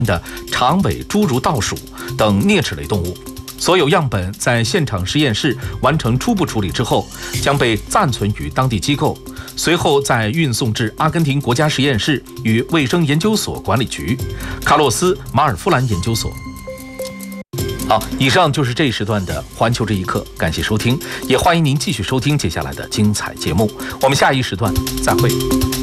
的长尾侏儒倒鼠等啮齿类动物。所有样本在现场实验室完成初步处理之后，将被暂存于当地机构，随后再运送至阿根廷国家实验室与卫生研究所管理局、卡洛斯·马尔夫兰研究所。好，以上就是这一时段的环球这一刻，感谢收听，也欢迎您继续收听接下来的精彩节目。我们下一时段再会。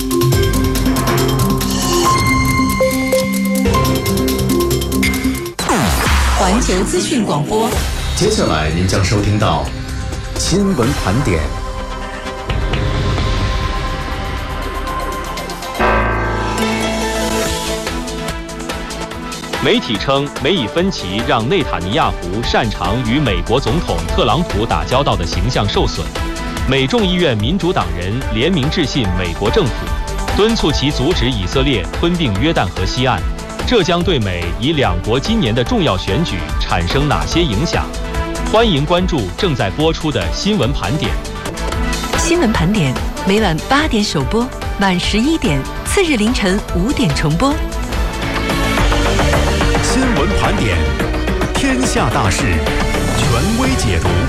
环球资讯广播， 接下来您将收听到新闻盘点。 媒体称，美以分歧让内塔尼亚胡擅长与美国总统特朗普打交道的形象受损。美众议院民主党人联名致信美国政府，敦促其阻止以色列吞并约旦河西岸。这将对美以两国今年的重要选举产生哪些影响？欢迎关注正在播出的新闻盘点。 新闻盘点每晚8点首播，晚11点，次日凌晨5点重播。 新闻盘点，天下大事，权威解读。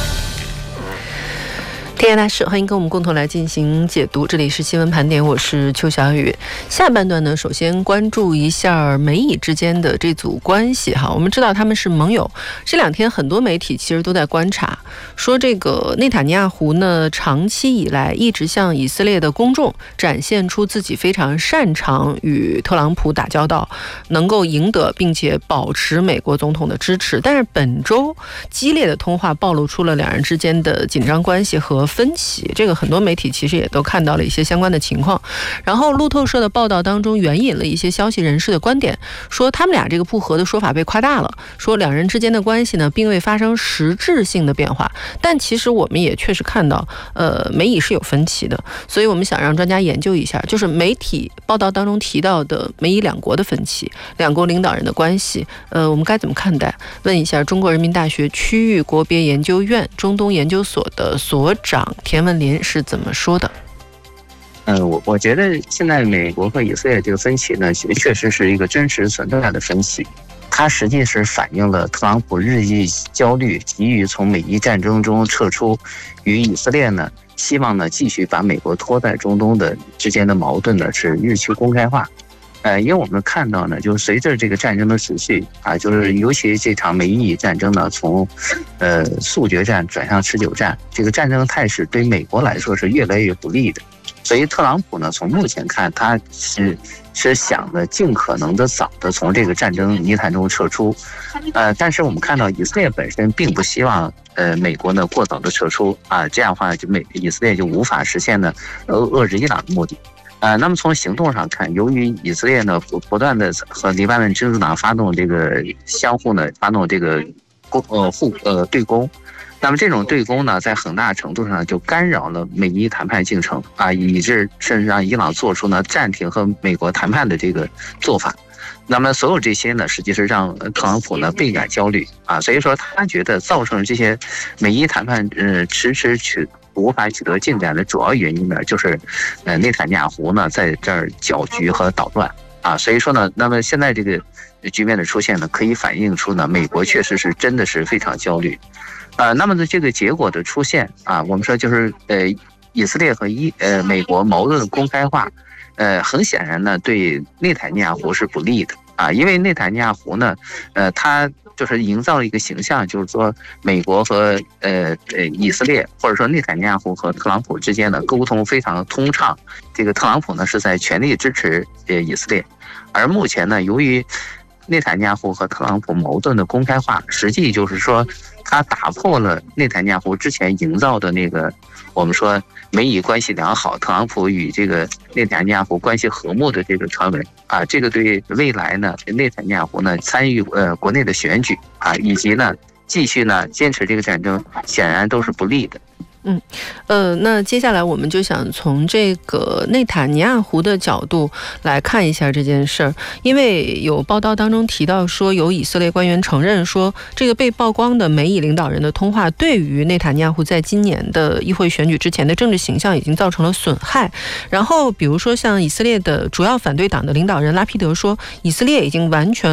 天下大事，欢迎跟我们共同来进行解读。这里是新闻盘点，我是邱小雨。下半段呢，首先关注一下美以之间的这组关系哈。我们知道他们是盟友，这两天很多媒体其实都在观察，说这个内塔尼亚胡呢，长期以来一直向以色列的公众展现出自己非常擅长与特朗普打交道，能够赢得并且保持美国总统的支持。但是本周激烈的通话暴露出了两人之间的紧张关系和分歧，这个很多媒体其实也都看到了一些相关的情况。然后路透社的报道当中援引了一些消息人士的观点，说他们俩这个不和的说法被夸大了，说两人之间的关系呢并未发生实质性的变化。但其实我们也确实看到美以是有分歧的，所以我们想让专家研究一下，就是媒体报道当中提到的美以两国的分歧，两国领导人的关系我们该怎么看待？问一下中国人民大学区域国别研究院中东研究所的所长田文林是怎么说的？ 我觉得现在美国和以色列这个分歧呢，确实是一个真实存在的分歧。它实际是反映了特朗普日益焦虑，急于从美伊战争中撤出，与以色列呢，希望呢继续把美国拖在中东的之间的矛盾呢是日趋公开化。因为我们看到呢，就随着这个战争的持续啊，就是尤其这场美以战争呢，从速决战转向持久战，这个战争态势对美国来说是越来越不利的。所以特朗普呢，从目前看，他是想的尽可能的早的从这个战争泥潭中撤出，但是我们看到以色列本身并不希望美国呢过早的撤出啊，这样的话就以色列就无法实现呢遏制伊朗的目的。那么从行动上看，由于以色列呢不断的和黎巴嫩真主党发动这个相互呢发动这个对攻，那么这种对攻呢，在很大程度上就干扰了美伊谈判进程啊，以致甚至让伊朗做出呢暂停和美国谈判的这个做法。那么所有这些呢，实际是让特朗普呢倍感焦虑啊，所以说他觉得造成这些美伊谈判无法取得进展的主要原因呢，就是内塔尼亚胡呢在这儿搅局和捣乱啊，所以说呢，那么现在这个局面的出现呢，可以反映出呢，美国确实是真的是非常焦虑。那么的这个结果的出现啊，我们说就是以色列和美国矛盾的公开化，很显然呢对内塔尼亚胡是不利的啊，因为内塔尼亚胡呢，他就是营造了一个形象，就是说美国和以色列或者说内塔尼亚胡和特朗普之间的沟通非常通畅，这个特朗普呢是在全力支持以色列，而目前呢由于内塔尼亚胡和特朗普矛盾的公开化，实际就是说他打破了内塔尼亚胡之前营造的那个我们说美以关系良好，特朗普与这个内塔尼亚胡关系和睦的这个传闻啊，这个对未来呢内塔尼亚胡呢参与国内的选举啊，以及呢继续呢坚持这个战争，显然都是不利的。 那接下来我们就想从这个内塔尼亚胡的角度来看一下这件事儿，因为有报道当中提到说，有以色列官员承认说，这个被曝光的美以领导人的通话对于内塔尼亚胡在今年的议会选举之前的政治形象已经造成了损害。然后比如说像以色列的主要反对党的领导人拉皮德说，以色列已经完全